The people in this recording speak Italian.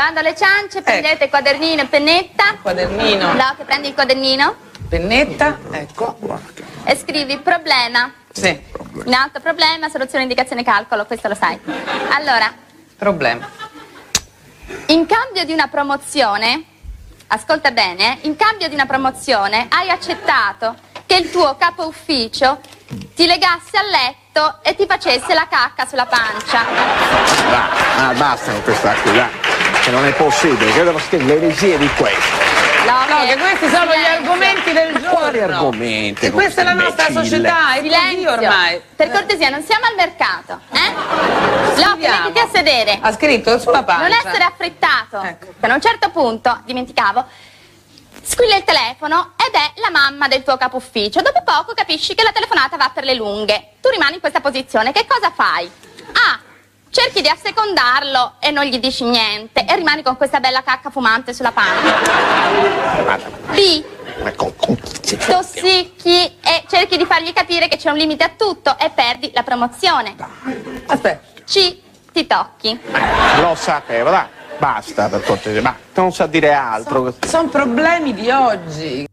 Bando alle ciance, prendete quadernino e pennetta. Quadernino. No, che prendi il quadernino. Pennetta, ecco. E scrivi problema. Sì. In alto problema, soluzione, indicazione, calcolo, questo lo sai. Allora, Problema. in cambio di una promozione, ascolta bene, in cambio di una promozione hai accettato che il tuo capo ufficio ti legasse al letto e ti facesse la cacca sulla pancia. Basta con questa qui, dai. Che non è possibile, credo che le regie di questo. No, che questi sono gli argomenti del giorno. Quali argomenti? E questa è la nostra società, è così Silenzio. ormai. Per cortesia, non siamo al mercato, Loppi, mettiti a sedere. Ha scritto sulla pancia. Non essere affrettato. Ecco. Per un certo punto, dimenticavo, squilla il telefono ed è la mamma del tuo capo ufficio. Dopo poco capisci che la telefonata va per le lunghe. Tu rimani in questa posizione, che cosa fai? A. Cerchi di assecondarlo e non gli dici niente e rimani con questa bella cacca fumante sulla pancia. B. Tossicchi e cerchi di fargli capire che c'è un limite a tutto e perdi la promozione. Aspetta. C. Ti tocchi. Lo sapevo, dai. Basta per cortesia, ma non sa dire altro. Sono problemi di oggi.